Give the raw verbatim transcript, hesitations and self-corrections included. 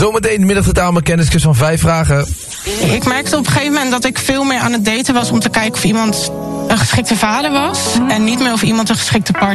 Zometeen middagtotaal met kennisquiz van vijf vragen. Ik merkte op een gegeven moment dat ik veel meer aan het daten was om te kijken of iemand een geschikte vader was. En niet meer of iemand een geschikte partner.